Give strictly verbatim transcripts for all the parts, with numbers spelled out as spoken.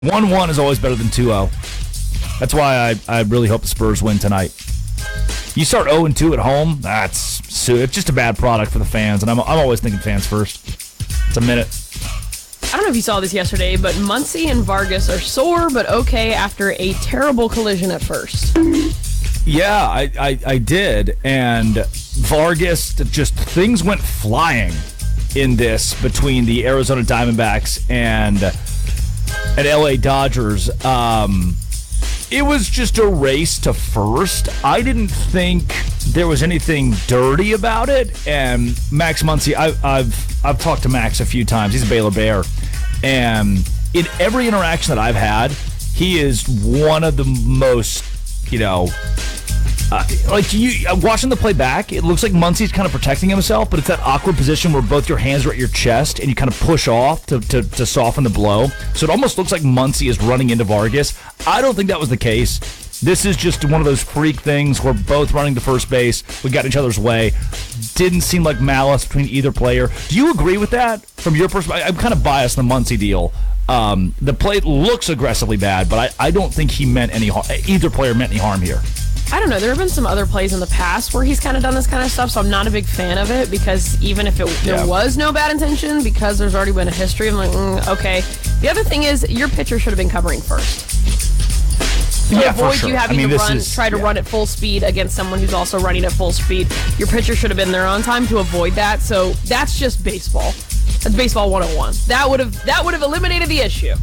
one one is always better than two oh. That's why I, I really hope the Spurs win tonight. You start oh and two at home, that's so it's just a bad product for the fans, and I'm I'm always thinking fans first. It's a minute. I don't know if you saw this yesterday, but Muncy and Vargas are sore but okay after a terrible collision at first. Yeah, I, I, I did, and Vargas, just things went flying in this between the Arizona Diamondbacks and, and L A Dodgers. Um, it was just a race to first. I didn't think there was anything dirty about it, and Max Muncy, I, I've I've talked to Max a few times. He's a Baylor Bear, and in every interaction that I've had, he is one of the most, you know, uh, like you uh, watching the play back, it looks like Muncy's kind of protecting himself, but it's that awkward position where both your hands are at your chest and you kind of push off to, to, to soften the blow. So it almost looks like Muncy is running into Vargas. I don't think that was the case. This is just one of those freak things where both running to first base, we got each other's way. Didn't seem like malice between either player. Do you agree with that from your perspective? I'm kind of biased on the Muncy deal. Um, the play looks aggressively bad, but I, I don't think he meant any harm. Either player meant any harm here. I don't know. There have been some other plays in the past where he's kind of done this kind of stuff, so I'm not a big fan of it because even if it, there yeah. was no bad intention, because there's already been a history, I'm like, mm, okay. The other thing is your pitcher should have been covering first. To yeah, avoid for sure. you having I mean, to this run, is, try to yeah. run at full speed against someone who's also running at full speed, your pitcher should have been there on time to avoid that. So that's just baseball. That's baseball one oh one. That would have that would have eliminated the issue.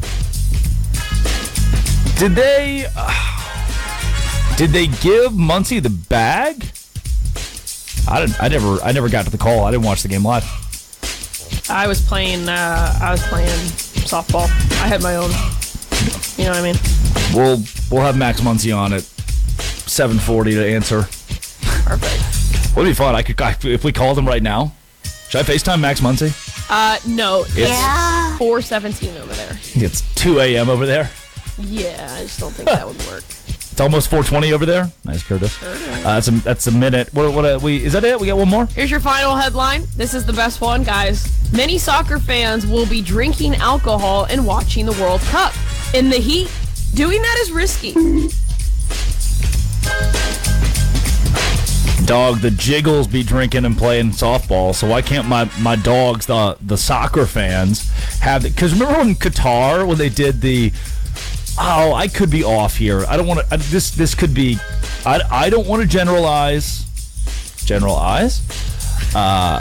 Did they? Uh, did they give Muncy the bag? I didn't. I never. I never got to the call. I didn't watch the game live. I was playing. Uh, I was playing softball. I had my own. You know what I mean? We'll we'll have Max Muncy on at seven forty to answer. Perfect. Would be fun. I could I, if we called him right now. Should I FaceTime Max Muncy? Uh, no. It's yeah. four seventeen over there. It's two a.m. over there. Yeah, I just don't think that would work. It's almost four twenty over there. Nice, Curtis. Sure. Uh, that's a that's a minute. What what uh, we is that it? We got one more. Here's your final headline. This is the best one, guys. Many soccer fans will be drinking alcohol and watching the World Cup. In the heat, doing that is risky. Dog, the Jiggles be drinking and playing softball, so why can't my, my dogs, the the soccer fans, have it? Because remember when Qatar, when they did the, oh, I could be off here. I don't want to, this this could be, I, I don't want to generalize, generalize, uh,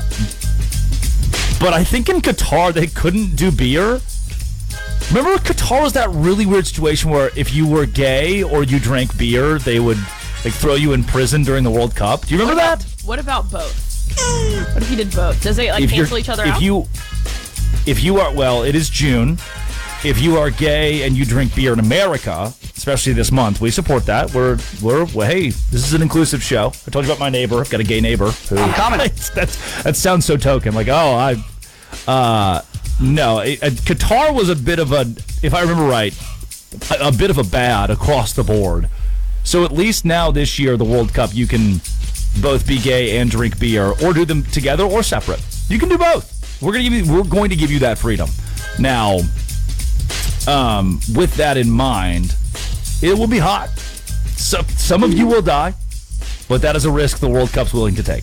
but I think in Qatar they couldn't do beer. Remember Qatar was that really weird situation where if you were gay or you drank beer, they would like throw you in prison during the World Cup. Do you remember what about, that? What about both? What if you did both? Does it like if cancel each other if out? You, if you are, well, it is June. If you are gay and you drink beer in America, especially this month, we support that. We're, we're, well, hey, this is an inclusive show. I told you about my neighbor. I've got a gay neighbor. Who, I'm coming. That's, that sounds so token. Like, oh, I, uh, no, it, uh, Qatar was a bit of a, if I remember right, a, a bit of a bad across the board. So at least now this year, the World Cup, you can both be gay and drink beer, or do them together or separate. You can do both. We're gonna give you, we're going to give you that freedom. Now, um, with that in mind, it will be hot. So, some of you will die, but that is a risk the World Cup's willing to take.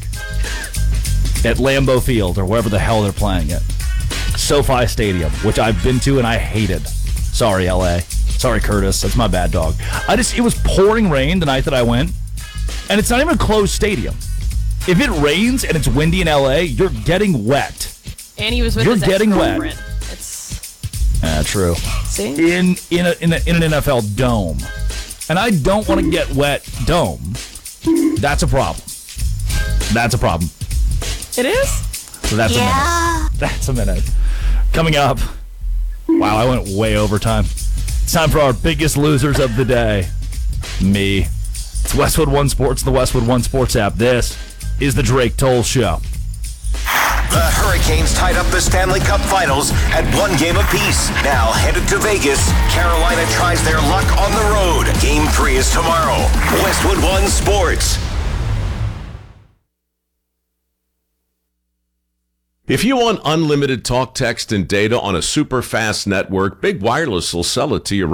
At Lambeau Field or wherever the hell they're playing it. SoFi Stadium, which I've been to and I hated. Sorry, L A. Sorry, Curtis. That's my bad dog. I just, it was pouring rain the night that I went, and it's not even a closed stadium. If it rains and it's windy in L A, you're getting wet. And he was with You're his getting ex-girlfriend. wet. It's Yeah, true. see In in a, in, a, in an N F L dome, and I don't want to get wet dome. That's a problem. That's a problem. it is. So that's Yeah. a minute. That's a minute. Coming up. Wow, I went way over time. It's time for our biggest losers of the day. Me. It's Westwood One Sports, the Westwood One Sports app. This is the Drake Toll Show. The Hurricanes tied up the Stanley Cup Finals at one game apiece. Now headed to Vegas, Carolina tries their luck on the road. Game three is tomorrow. Westwood One Sports. If you want unlimited talk, text, and data on a super fast network, Big Wireless will sell it to you